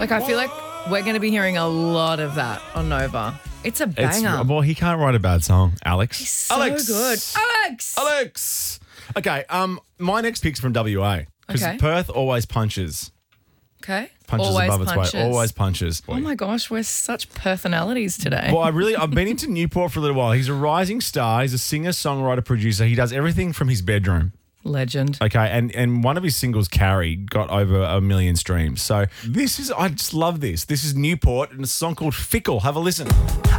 Like, I feel like we're going to be hearing a lot of that on Nova. It's a banger. Well, he can't write a bad song, Alex. He's so good. Alex! Okay, my next pick's from WA. Because Okay. Perth always punches. Okay. Punches Always above its punches. weight. Always punches. Oh my gosh, we're such personalities today. Well, I've been into Newport for a little while. He's a rising star. He's a singer, songwriter, producer. He does everything from his bedroom. Legend. Okay, and one of his singles, Carrie, got over 1 million streams. So I just love this. This is Newport and a song called Fickle. Have a listen.